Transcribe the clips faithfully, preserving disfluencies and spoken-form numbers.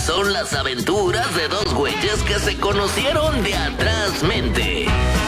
son las aventuras de dos güeyes que se conocieron de atrás mente.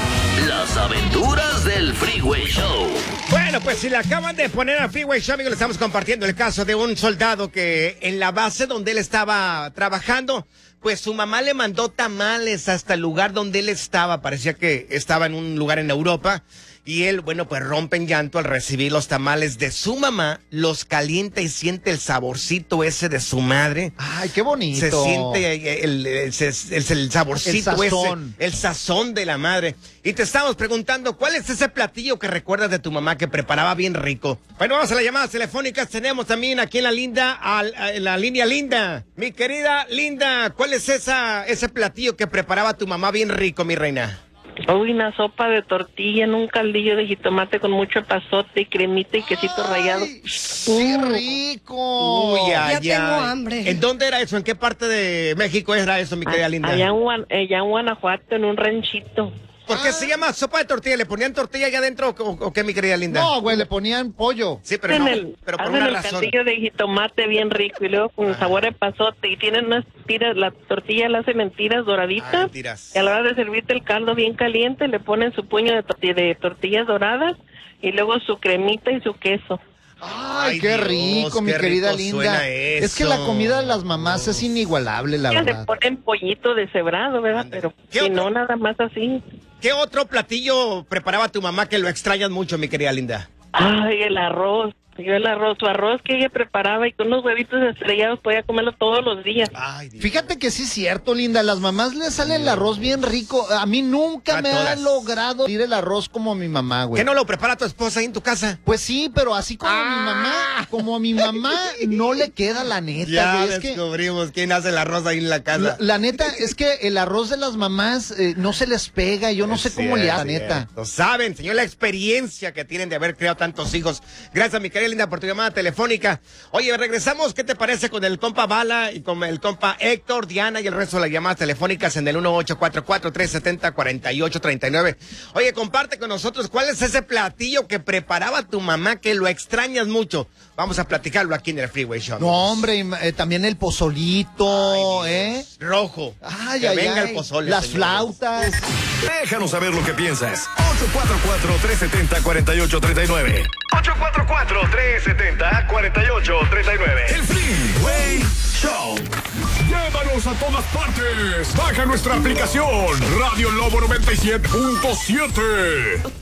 Las aventuras del Freeway Show. Bueno, pues si le acaban de poner al Freeway Show, amigos, le estamos compartiendo el caso de un soldado que en la base donde él estaba trabajando, pues su mamá le mandó tamales hasta el lugar donde él estaba. Parecía que estaba en un lugar en Europa. Y él, bueno, pues rompe en llanto al recibir los tamales de su mamá, los calienta y siente el saborcito ese de su madre. Ay, qué bonito. Se siente el, el, el, el, el saborcito el sazón. ese, el sazón de la madre. Y te estamos preguntando, ¿cuál es ese platillo que recuerdas de tu mamá que preparaba bien rico? Bueno, vamos a las llamadas telefónicas. Tenemos también aquí en la linda, a, a, en la línea Linda. Mi querida Linda, ¿cuál es esa ese platillo que preparaba tu mamá bien rico, mi reina? Uy, una sopa de tortilla en un caldillo de jitomate con mucho epazote y cremita y quesito Ay, rallado. ¡Qué Mm. rico! Uy, Ya ay, tengo ay. hambre. ¿En dónde era eso? ¿En qué parte de México era eso, mi querida Linda? Allá en, Guan- allá en Guanajuato, en un ranchito. ¿Por qué se llama sopa de tortilla? ¿Le ponían tortilla allá adentro o, o qué, mi querida Linda? No, güey, le ponían pollo. Sí, pero Hacen no, el, pero por hacen una el razón. caldillo de jitomate bien rico y luego con sabor a epazote y tienen unas tiras, la tortilla la hacen en tiras doraditas. Ay, tiras. Y a la hora de servirte el caldo bien caliente le ponen su puño de, torti- de tortillas doradas y luego su cremita y su queso. Ay, Ay, qué Dios, rico, mi qué querida rico Linda. suena Es que eso. la comida de las mamás es inigualable, la Ya le verdad. ponen pollito deshebrado, ¿verdad? Ándale. Pero ¿Qué si otro? no, nada más así. ¿Qué otro platillo preparaba tu mamá que lo extrañas mucho, mi querida Linda? Ay, el arroz. Yo el arroz, su arroz que ella preparaba y con unos huevitos estrellados podía comerlo todos los días. Ay, Dios. Fíjate que sí es cierto, Linda, a las mamás les sale el arroz bien rico. A mí nunca A me todas. ha logrado ir el arroz como a mi mamá, güey. ¿Qué no lo prepara tu esposa ahí en tu casa? Pues sí, pero así como a mi Ah. mamá, como a mi mamá no le queda la neta, Ya güey. Es que descubrimos quién hace el arroz ahí en la casa. la, la neta es que el arroz de las mamás eh, no se les pega, yo no Es sé cómo le cierto, hace, la neta. Lo saben, señor, la experiencia que tienen de haber creado tantos hijos. Gracias, mi querida Linda, por tu llamada telefónica. Oye, regresamos, ¿qué te parece con el compa Bala y con el compa Héctor, Diana y el resto de las llamadas telefónicas en el uno ocho cuatro cuatro, tres siete cero, cuatro ocho tres nueve? Oye, comparte con nosotros cuál es ese platillo que preparaba tu mamá que lo extrañas mucho. Vamos a platicarlo aquí en el Freeway Show. No, hombre, y, eh, también el pozolito, Ay, ¿eh? Dios. Rojo. Ay, que ay, venga ay. el pozole. Las señores. flautas. Déjanos saber lo que piensas. ocho cuatro cuatro, tres siete cero, cuatro ocho tres nueve. ocho cuatro cuatro, tres siete cero, cuatro ocho tres nueve. El Freeway Show. Llévanos a todas partes. Baja nuestra aplicación Radio Lobo noventa y siete punto siete.